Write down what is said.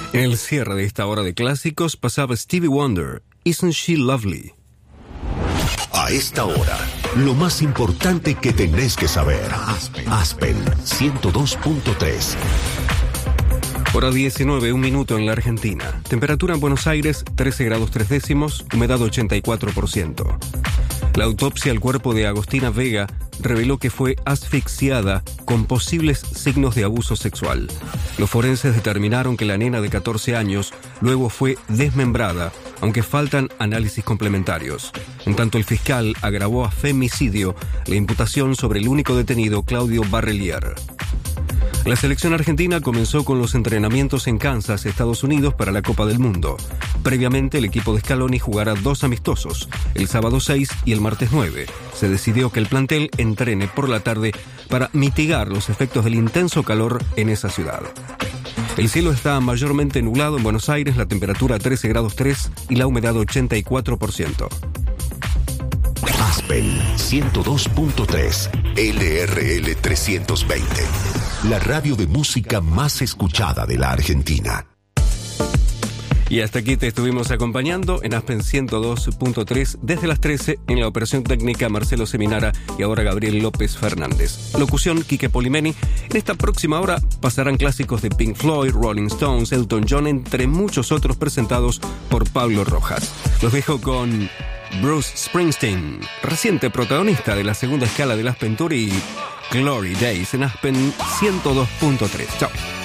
En el cierre de esta hora de clásicos pasaba Stevie Wonder, Isn't She Lovely. A esta hora, lo más importante que tenés que saber. Aspen 102.3. Hora 19, un minuto en la Argentina. Temperatura en Buenos Aires, 13 grados 3 décimos, humedad 84%. La autopsia al cuerpo de Agostina Vega reveló que fue asfixiada con posibles signos de abuso sexual. Los forenses determinaron que la nena de 14 años luego fue desmembrada, aunque faltan análisis complementarios. En tanto, el fiscal agravó a femicidio la imputación sobre el único detenido, Claudio Barrelier. La selección argentina comenzó con los entrenamientos en Kansas, Estados Unidos, para la Copa del Mundo. Previamente, el equipo de Scaloni jugará 2 amistosos, el sábado 6 y el martes 9. Se decidió que el plantel entrene por la tarde para mitigar los efectos del intenso calor en esa ciudad. El cielo está mayormente nublado en Buenos Aires, la temperatura 13 grados 3 y la humedad 84%. Aspen 102.3, LRL 320. La radio de música más escuchada de la Argentina. Y hasta aquí te estuvimos acompañando en Aspen 102.3 desde las 13 en la operación técnica Marcelo Seminara y ahora Gabriel López Fernández. Locución Quique Polimeni. En esta próxima hora pasarán clásicos de Pink Floyd, Rolling Stones, Elton John, entre muchos otros presentados por Pablo Rojas. Los dejo con Bruce Springsteen, reciente protagonista de la segunda escala del Aspen Tour, y Glory Days en Aspen 102.3. Chao.